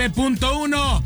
99.1,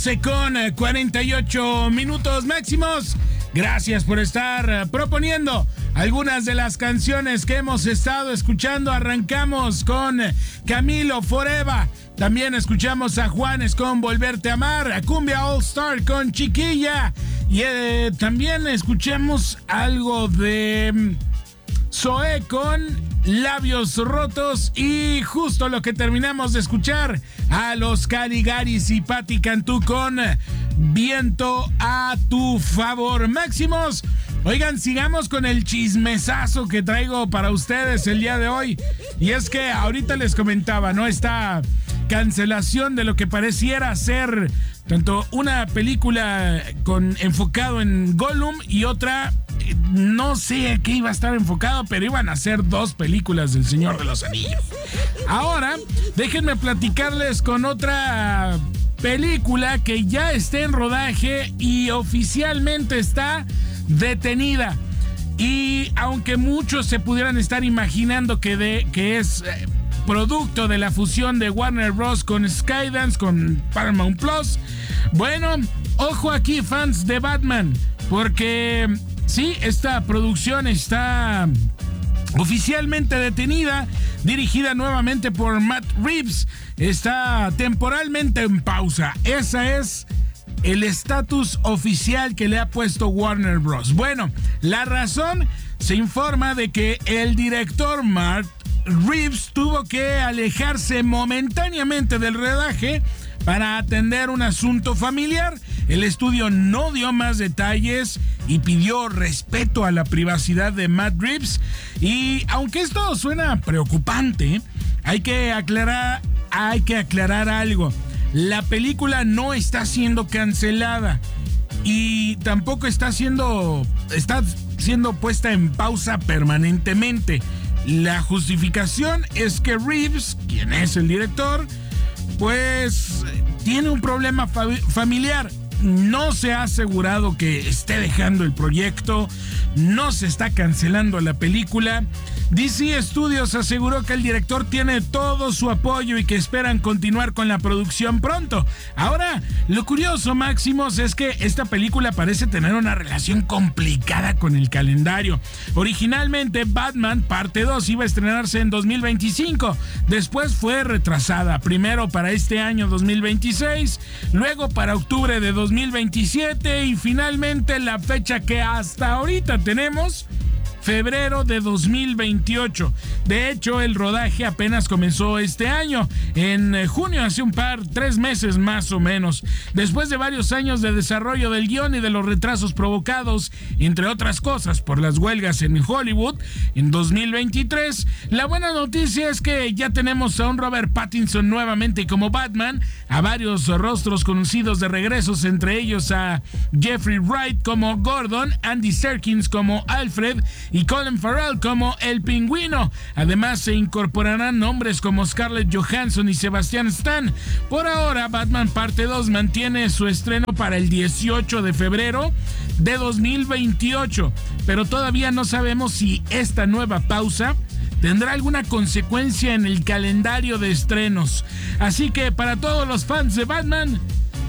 11:48 Máximos. Gracias por estar proponiendo algunas de las canciones que hemos estado escuchando. Arrancamos con Camilo Forever. También escuchamos a Juanes con Volverte a Amar, a Cumbia All Star con Chiquilla. Y también escuchemos algo de Zoé con Labios Rotos. Y justo lo que terminamos de escuchar, a los Caligaris y Patti Cantú con Viento a tu favor. Máximos, oigan, sigamos con el chismesazo que traigo para ustedes el día de hoy. Y es que ahorita les comentaba, ¿no? Esta cancelación de lo que pareciera ser tanto una película enfocado en Gollum y otra, no sé a qué iba a estar enfocado, pero iban a ser dos películas del Señor de los Anillos. Ahora, déjenme platicarles con otra película que ya está en rodaje y oficialmente está detenida. Y aunque muchos se pudieran estar imaginando que es producto de la fusión de Warner Bros. Con Skydance, con Paramount Plus, bueno, ojo aquí, fans de Batman, porque sí, esta producción está oficialmente detenida, dirigida nuevamente por Matt Reeves, está temporalmente en pausa. Esa es el estatus oficial que le ha puesto Warner Bros. Bueno, la razón, se informa de que el director Matt Reeves tuvo que alejarse momentáneamente del rodaje para atender un asunto familiar. El estudio no dio más detalles y pidió respeto a la privacidad de Matt Reeves. Y aunque esto suena preocupante, hay que aclarar algo. La película no está siendo cancelada y tampoco está siendo puesta en pausa permanentemente. La justificación es que Reeves, quien es el director, pues tiene un problema familiar. No se ha asegurado que esté dejando el proyecto, no se está cancelando la película. DC Studios aseguró que el director tiene todo su apoyo y que esperan continuar con la producción pronto. Ahora, lo curioso, Máximos, es que esta película parece tener una relación complicada con el calendario. Originalmente, Batman Parte 2 iba a estrenarse en 2025. Después fue retrasada, primero para este año 2026, luego para octubre de 2027 y finalmente la fecha que hasta ahorita tenemos, febrero de 2028. De hecho, el rodaje apenas comenzó este año, en junio, hace 3 meses más o menos. Después de varios años de desarrollo del guión y de los retrasos provocados, entre otras cosas, por las huelgas en Hollywood, en 2023, la buena noticia es que ya tenemos a un Robert Pattinson nuevamente como Batman, a varios rostros conocidos de regresos, entre ellos a Jeffrey Wright como Gordon, Andy Serkis como Alfred y Colin Farrell como el Pingüino. Además, se incorporarán nombres como Scarlett Johansson y Sebastian Stan. Por ahora, Batman Parte 2 mantiene su estreno para el 18 de febrero de 2028, pero todavía no sabemos si esta nueva pausa tendrá alguna consecuencia en el calendario de estrenos. Así que para todos los fans de Batman,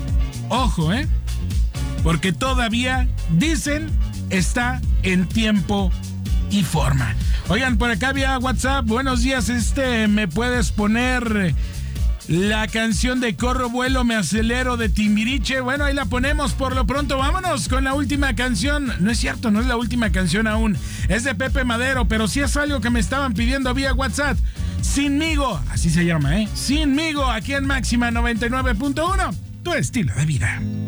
ojo, porque todavía, dicen, está en tiempo y forma. Oigan, por acá vía WhatsApp, buenos días, ¿me puedes poner la canción de Corro Vuelo Me Acelero de Timbiriche? Bueno, ahí la ponemos por lo pronto. Vámonos con la última canción. No es cierto, no es la última canción aún, es de Pepe Madero, pero sí es algo que me estaban pidiendo vía WhatsApp. Sinmigo, así se llama, Sinmigo, aquí en Máxima 99.1, tu estilo de vida.